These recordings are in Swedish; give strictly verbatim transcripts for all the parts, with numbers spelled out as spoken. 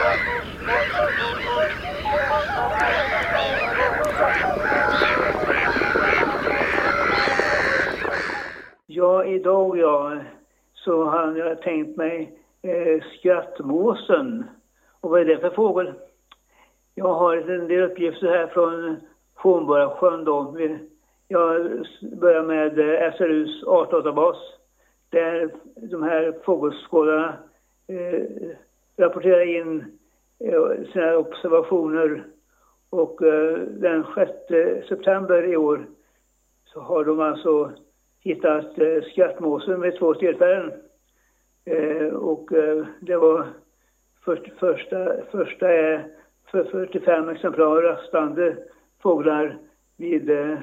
Ja, idag ja, så har jag tänkt mig eh, skrattmåsen. Och vad är det för fågel? Jag har en del uppgifter här från Hornborgasjön då. Jag börjar med S R U:s artdatabas. Där de här fågelskådarna eh, rapporterar in eh, sina observationer. Och eh, den sjätte september i år så har de alltså hittat eh, skrattmåsen vid två tillfällen. Eh, och eh, det var för, första, första är för fyrtiofem exemplar rastande fåglar vid eh,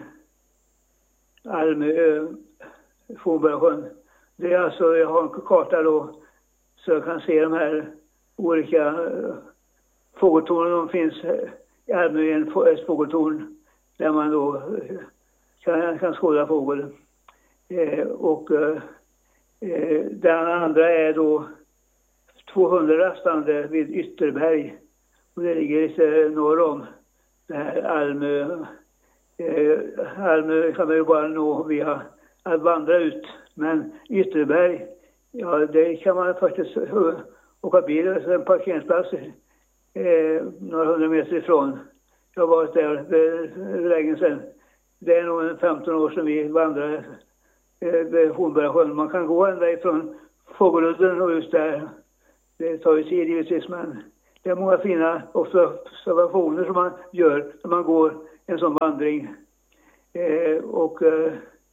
Almö, Hornborgasjön. Det är alltså, jag har en karta då så jag kan se de här olika eh, fågeltornen. De finns i Almö, en ett fågeltorn där man då eh, kan, kan skåda fågel. Eh, och eh, den andra är då tvåhundra rastande vid Ytterberg. Och det ligger lite norr om det här Almö. Eh, Almö kan man ju bara nå via att vandra ut. Men Ytterberg, ja det kan man faktiskt uh, åka bil, alltså en parkeringsplats eh, några hundra meter ifrån. Jag har varit där länge sedan. Det är nog en femton år sedan vi vandrade vid Hornborgasjön. Man kan gå ända ifrån Fågeludden och just där. Det tar ju tid givetvis, men det är många fina observationer som man gör när man går en sån vandring. Eh, och eh,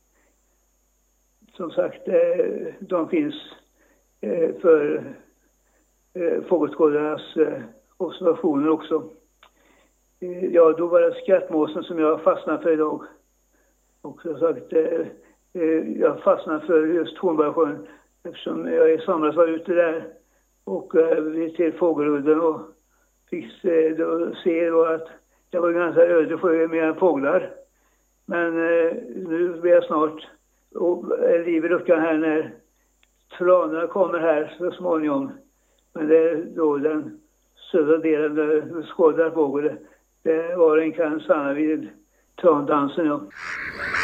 som sagt, eh, de finns eh, för eh, fågelskådarnas eh, observationer också. Eh, ja, då var det skrattmåsen som jag fastnade för idag. Och som sagt, eh, jag fastnade för just Hornborgasjön eftersom jag i somras var ute där och vi till Fågeludden och fick se då, se då att det var ganska öde sjö med än fåglar. Men eh, nu blir jag snart liv i luckan här när tranorna kommer här så småningom. Men det är då den södra delen där skådar fågel. Det var en kan stanna vid trandansen, ja.